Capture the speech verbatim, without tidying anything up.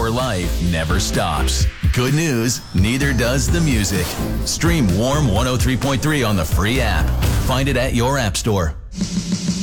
your life never stops. Good news, neither does the music. Stream Warm one oh three point three on the free app. Find it at your app store.